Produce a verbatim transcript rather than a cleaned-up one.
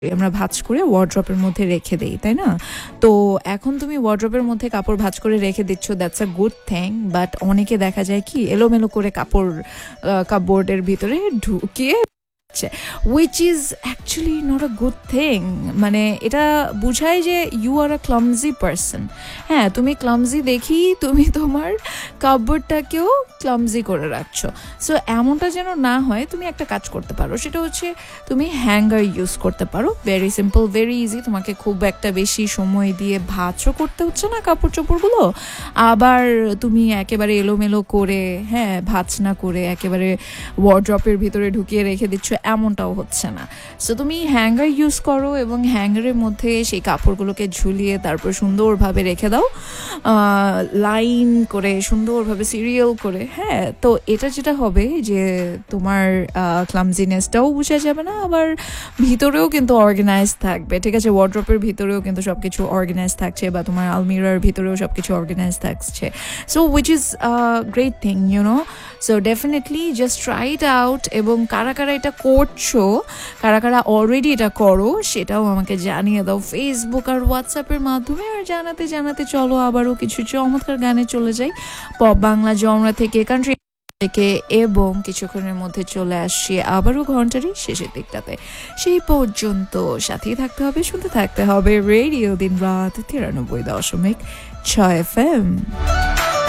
আমরা ভাঁজ করে ওয়ার্ড্রপের মধ্যে রেখে দেই, তাই না? তো এখন তুমি ওয়ার্ড্রপের মধ্যে কাপড় ভাঁজ করে রেখে দিচ্ছ, that's a good thing. But অনেকে দেখা যায় কি এলোমেলো করে কাপড় কাপবোর্ডের ভিতরে ঢুকিয়ে, which is actually not a good thing. মানে এটা বুঝায় যে you R a clumsy person. হ্যাঁ, তুমি ক্লামজি দেখি তুমি তোমার কাপবোর্ডটাকেও ক্লামজি করে রাখছো। সো এমনটা যেন না হয়, তুমি একটা কাজ করতে পারো, সেটা হচ্ছে তুমি হ্যাঙ্গার ইউজ করতে পারো। Very simple, very easy. তোমাকে খুব একটা বেশি সময় দিয়ে ভাঁজও করতে হচ্ছে না কাপড় চোপড়গুলো, আবার তুমি একেবারে এলোমেলো করে, হ্যাঁ, ভাঁজ না করে একেবারে ওয়ার্ড্রপের ভিতরে ঢুকিয়ে রেখে দিচ্ছ, এমনটাও হচ্ছে না। সো তুমি হ্যাঙ্গার ইউজ করো এবং হ্যাঙ্গারের মধ্যে সেই কাপড়গুলোকে ঝুলিয়ে তারপর সুন্দরভাবে রেখে দাও, লাইন করে সুন্দরভাবে সিরিয়াল করে। হ্যাঁ, তো এটা যেটা হবে যে তোমার ক্লামজিনেসটাও বোঝা যাবে না, আবার ভিতরেও কিন্তু অর্গানাইজ থাকবে। ঠিক আছে, ওয়ার্ড্রপের ভিতরেও কিন্তু সব কিছু অর্গানাইজ থাকছে, বা তোমার আলমিরার ভিতরেও সব কিছু অর্গানাইজ থাকছে। So which is great thing, you know. So definitely just try it out. এবং কারা কারা এটা করছো, কারা কারা অলরেডি এটা করো, সেটাও আমাকে জানিয়ে দাও ফেসবুক আর হোয়াটসঅ্যাপের মাধ্যমে। আর জানাতে জানাতে চলো আবারও কিছু চমৎকার গানে চলে যাই, পপ বাংলা জনরা থেকে, কান্ট্রি থেকে, এবং কিছুক্ষণের মধ্যে চলে আসছি আবারও ঘন্টারই শেষের দিকটাতে। সেই পর্যন্ত সাথেই থাকতে হবে, শুনতে থাকতে হবে রেডিও দিন রাত তিরানব্বই দশমিক ছয় এফ এম।